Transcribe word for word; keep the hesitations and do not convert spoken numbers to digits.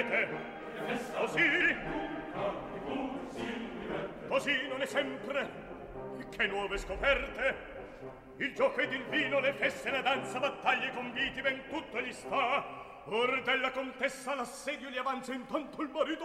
Così, così non è sempre, che nuove scoperte. Il gioco ed il vino, le feste, la danza, battaglie, conviti, ben tutto gli sta. Or della contessa l'assedio gli avanza, intanto il marito